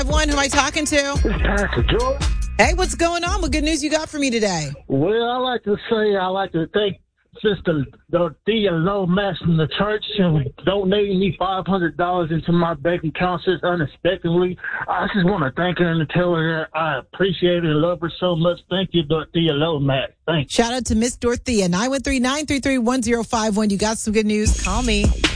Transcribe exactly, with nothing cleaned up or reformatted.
One, who am I talking to? It's Pastor George. Hey, what's going on? What good news you got for me today? Well, I like to say I like to thank Sister Dorothea Lomax from the church and donating me five hundred dollars into my bank account just unexpectedly. I just want to thank her and tell her I appreciate her and love her so much. Thank you, Dorothea Lomax. Thanks. Shout out to Miss Dorothea, nine one three, nine three three, one zero five one. You got some good news? Call me.